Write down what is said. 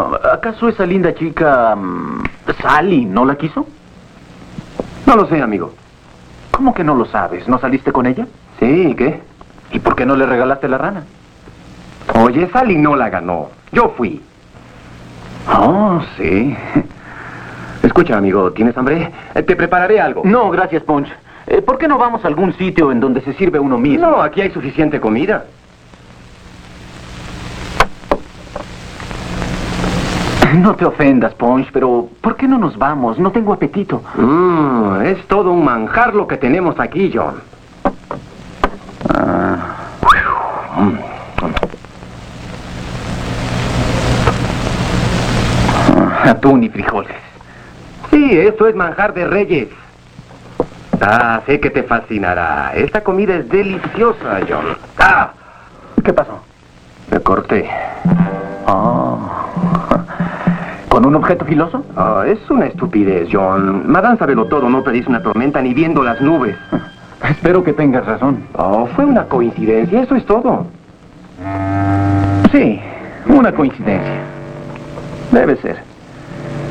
¿Acaso esa linda chica, Sally, no la quiso? No lo sé, amigo. ¿Cómo que no lo sabes? ¿No saliste con ella? Sí, ¿qué? ¿Y por qué no le regalaste la rana? Oye, Sally no la ganó. Yo fui. Oh, sí. Escucha, amigo, ¿tienes hambre? Te prepararé algo. No, gracias, Punch. ¿Por qué no vamos a algún sitio en donde se sirve uno mismo? No, aquí hay suficiente comida. No te ofendas, Punch, pero ¿por qué no nos vamos? No tengo apetito. Es todo un manjar lo que tenemos aquí, John. Atún y frijoles. Sí, esto es manjar de reyes. Ah, sé que te fascinará. Esta comida es deliciosa, John. ¡Ah! ¿Qué pasó? Me corté. Oh. ¿Con un objeto filoso? Es una estupidez, John. Madame Sabelotodo no predice una tormenta ni viendo las nubes. Espero que tengas razón. Fue una coincidencia, eso es todo. Sí, una coincidencia. Debe ser.